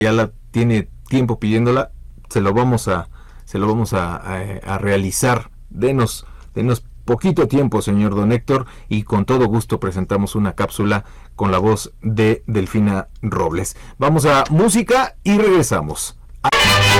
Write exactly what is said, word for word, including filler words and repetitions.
ya la tiene tiempo pidiéndola, se lo vamos a, se lo vamos a, a, a realizar. Denos, denos poquito tiempo, señor don Héctor, y con todo gusto presentamos una cápsula con la voz de Delfina Robles. Vamos a música y regresamos.